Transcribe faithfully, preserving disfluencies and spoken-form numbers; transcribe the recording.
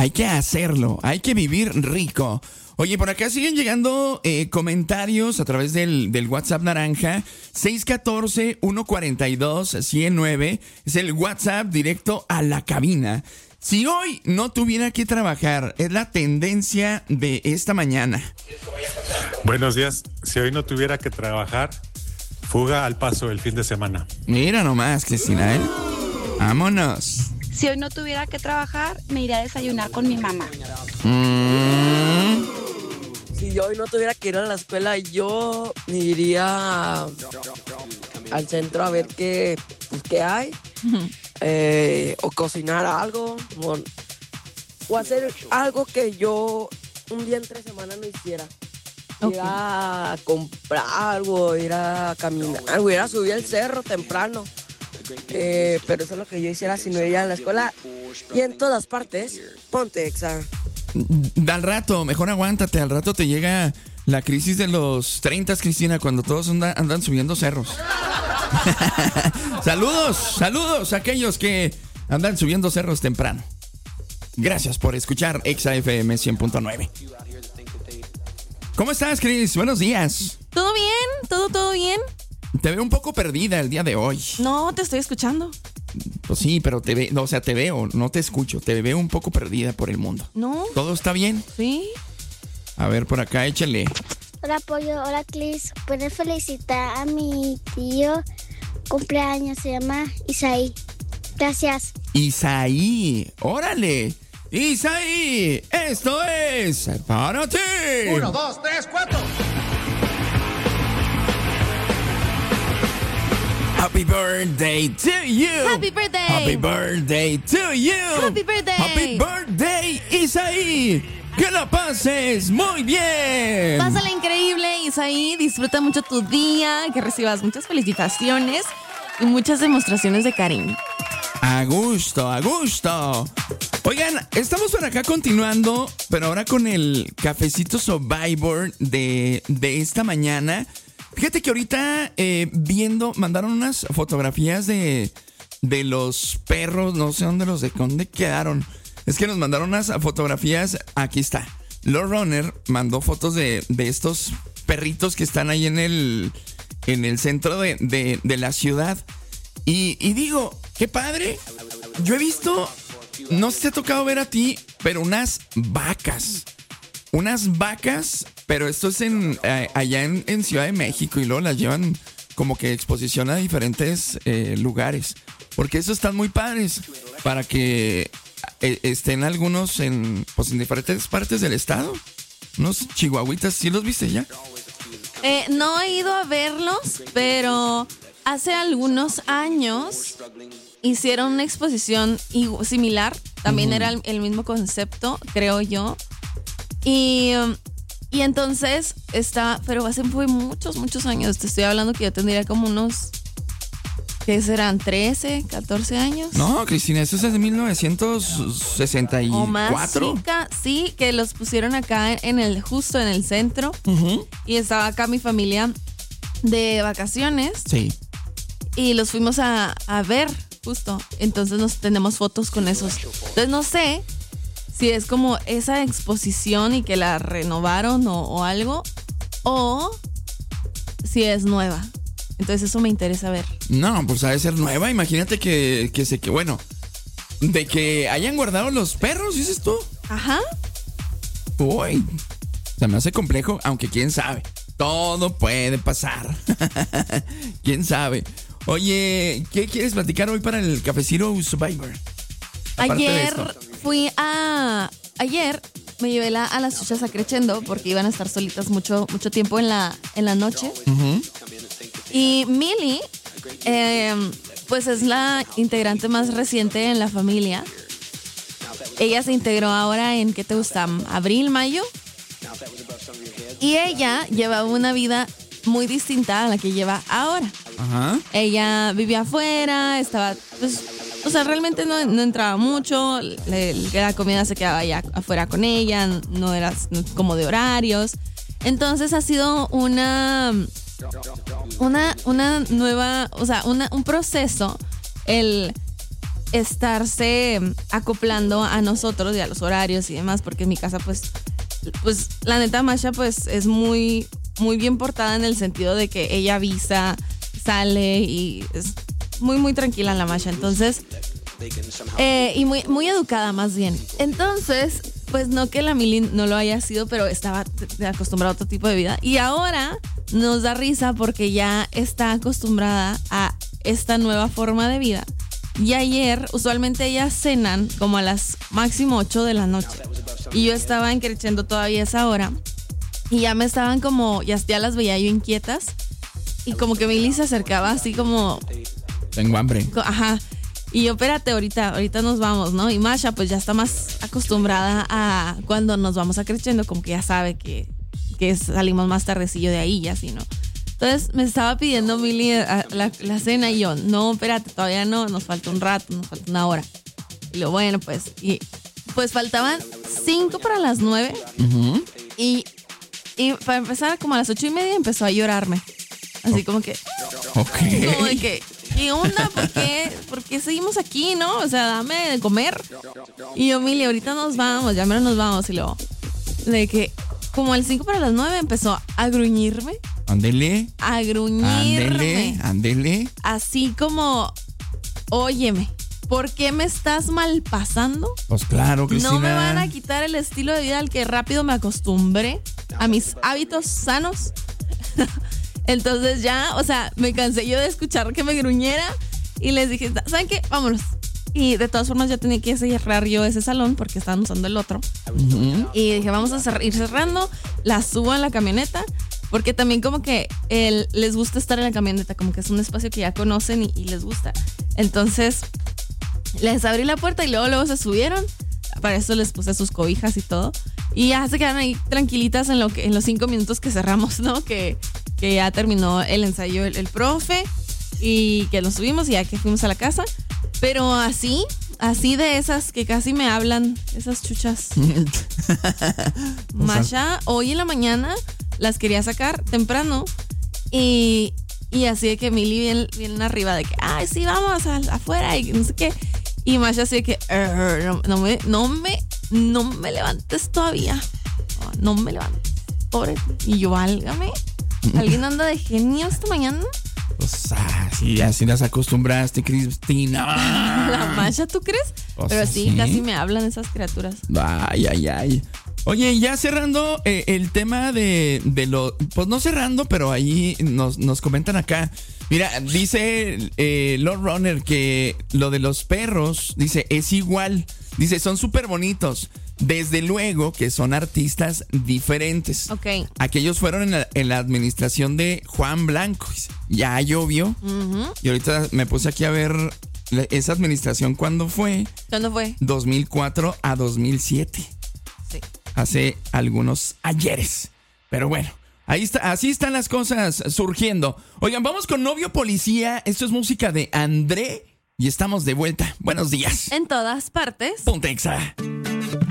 Hay que hacerlo, hay que vivir rico. Oye, por acá siguen llegando eh, comentarios a través del, del WhatsApp naranja. seis uno cuatro, uno cuatro dos, uno cero nueve es el WhatsApp directo a la cabina. Si hoy no tuviera que trabajar, es la tendencia de esta mañana. Buenos días. Si hoy no tuviera que trabajar, fuga al Paso el fin de semana. Mira nomás, Cristina, ¿eh? Vámonos. Si hoy no tuviera que trabajar, me iría a desayunar con mi mamá. Mm. Si yo hoy no tuviera que ir a la escuela, yo me iría al centro a ver qué, pues, qué hay. Uh-huh. Eh, o cocinar algo. O, o hacer algo que yo un día entre semana no hiciera. Okay. Ir a comprar algo, ir a caminar, o ir a subir el cerro temprano. Eh, pero eso es lo que yo hiciera si no iría a la escuela. Y en todas partes, ponte Exa. Al rato, mejor aguántate. Al rato te llega la crisis de los treinta, Cristina, cuando todos andan, andan subiendo cerros. Saludos, saludos a aquellos que andan subiendo cerros temprano. Gracias por escuchar Exa F M cien punto nueve. ¿Cómo estás, Cris? Buenos días. ¿Todo bien? ¿Todo, todo bien? Te veo un poco perdida el día de hoy. No, te estoy escuchando. Pues sí, pero te veo, no, o sea, te veo, no te escucho. Te veo un poco perdida por el mundo. No. ¿Todo está bien? Sí. A ver, por acá, échale. Hola, Pollo. Hola, Clis. ¿Puedes felicitar a mi tío? Cumpleaños, se llama Isaí. Gracias. Isaí, órale. Isaí, esto es para ti. Uno, dos, tres, cuatro. Happy birthday to you. Happy birthday. Happy birthday to you. Happy birthday. Happy birthday, Isaí. Que la pases muy bien. Pásala increíble, Isaí. Disfruta mucho tu día. Que recibas muchas felicitaciones y muchas demostraciones de cariño. A gusto, a gusto. Oigan, estamos por acá continuando, pero ahora con el cafecito Survivor de, de esta mañana. Fíjate que ahorita eh, viendo, mandaron unas fotografías de, de los perros, no sé dónde los de dónde quedaron. Es que nos mandaron unas fotografías, aquí está. Lord Runner mandó fotos de, de estos perritos que están ahí en el, en el centro de, de, de la ciudad. Y, y digo, qué padre. Yo he visto, no sé si te ha tocado ver a ti, pero unas vacas. Unas vacas, pero esto es en eh, allá en, en Ciudad de México y luego las llevan como que exposición a diferentes eh, lugares. Porque esos están muy padres para que eh, estén algunos en, pues, en diferentes partes del estado. Unos chihuahuitas, ¿sí los viste ya? Eh, no he ido a verlos, pero hace algunos años hicieron una exposición similar. También uh-huh. era el, el mismo concepto, creo yo. Y, y entonces está, pero hace fue muchos, muchos años. Te estoy hablando que yo tendría como unos, ¿qué serán? ¿trece, catorce años? No, Cristina, eso es de mil novecientos sesenta y cuatro. O más chica, sí, que los pusieron acá en el, justo en el centro. Uh-huh. Y estaba acá mi familia de vacaciones. Sí. Y los fuimos a, a ver, justo. Entonces nos tenemos fotos con esos. Entonces no sé si es como esa exposición y que la renovaron o, o algo, o si es nueva. Entonces eso me interesa ver. No, pues ha de ser nueva. Imagínate que, que se que bueno, de que hayan guardado los perros, dices tú. Ajá. Uy, se me hace complejo, aunque quién sabe. Todo puede pasar. ¿Quién sabe? Oye, ¿qué quieres platicar hoy para el Cafecito Survivor? Aparte ayer fui a... Ayer me llevé la, a las chuchas a Crescendo porque iban a estar solitas mucho, mucho tiempo en la, en la noche. Uh-huh. Y Millie, eh, pues es la integrante más reciente en la familia. Ella se integró ahora en, ¿qué te gusta? ¿Abril, mayo? Y ella llevaba una vida muy distinta a la que lleva ahora. Ajá. Ella vivía afuera, estaba, pues, o sea, realmente no, no entraba mucho, le, la comida se quedaba allá afuera con ella, no era como de horarios. Entonces ha sido una, una, una nueva, o sea, una, un proceso el estarse acoplando a nosotros y a los horarios y demás, porque en mi casa, pues, pues la neta, Masha, pues, es muy, muy bien portada en el sentido de que ella avisa, sale y es muy, muy tranquila la Masha. Entonces, eh, y muy, muy educada más bien. Entonces, pues no que la Mili no lo haya sido, pero estaba acostumbrada a otro tipo de vida. Y ahora nos da risa porque ya está acostumbrada a esta nueva forma de vida. Y ayer, usualmente ellas cenan como a las máximo ocho de la noche. Y yo estaba encrechando todavía esa hora. Y ya me estaban como, ya, ya las veía yo inquietas. Y como que Mili se acercaba así como... Tengo hambre. Ajá. Y yo, espérate, ahorita, ahorita nos vamos, ¿no? Y Masha pues ya está más acostumbrada a cuando nos vamos a creciendo, como que ya sabe que, que salimos más tardecillo de ahí y así, ¿no? Entonces me estaba pidiendo Mili la, la cena y yo, no, espérate, todavía no, nos falta un rato, nos falta una hora. Y lo bueno, pues, y pues faltaban cinco para las nueve. Uh-huh. y, y para empezar, como a las ocho y media empezó a llorarme. Así oh. como que... Ok. Como de que... ¿Qué onda? ¿Por qué? ¿Por qué seguimos aquí, no? O sea, dame de comer. Y yo, Mili, ahorita nos vamos, ya menos nos vamos. Y luego, de que como el cinco para las nueve empezó a gruñirme. Ándele. A gruñirme. Ándele, ándele. Así como, óyeme, ¿por qué me estás malpasando? Pues claro, Cristina. No me van a quitar el estilo de vida al que rápido me acostumbré, a mis hábitos sanos. Entonces ya, o sea, me cansé yo de escuchar que me gruñera y les dije, ¿saben qué? Vámonos. Y de todas formas ya tenía que cerrar yo ese salón porque estaban usando el otro. Uh-huh. Y dije, vamos a cerrar, ir cerrando, la subo en la camioneta, porque también como que el, les gusta estar en la camioneta, como que es un espacio que ya conocen y, y les gusta. Entonces, les abrí la puerta y luego, luego se subieron. Para eso les puse sus cobijas y todo. Y ya se quedaron ahí tranquilitas en, lo que, en los cinco minutos que cerramos, ¿no? Que, que ya terminó el ensayo el, el profe y que nos subimos y ya que fuimos a la casa. Pero así, así de esas que casi me hablan, esas chuchas. Masha, hoy en la mañana las quería sacar temprano y, y así de que Mili viene, viene arriba de que, ay, sí, vamos a, afuera y no sé qué. Y Masha así de que, no, no, me, no, me, no me levantes todavía. No, no me levantes. Pobre. Y yo, válgame. ¿Alguien anda de genio esta mañana? Pues así, así las acostumbraste, Cristina. La Masha, ¿tú crees? Pues pero sí, sí, casi me hablan esas criaturas. Ay, ay, ay. Oye, ya cerrando eh, el tema de, de lo... Pues no cerrando, pero ahí nos, nos comentan acá. Mira, dice eh, Lord Runner que lo de los perros, dice, es igual. Dice, son súper bonitos. Desde luego que son artistas diferentes. Ok. Aquellos fueron en la, en la administración de Juan Blanco. Ya llovió. Uh-huh. Y ahorita me puse aquí a ver esa administración, ¿cuándo fue? ¿Cuándo fue? dos mil cuatro a dos mil siete. Sí. Hace algunos ayeres. Pero bueno, ahí está, así están las cosas surgiendo. Oigan, vamos con Novio Policía. Esto es música de André y estamos de vuelta. Buenos días. En todas partes. Pontexa.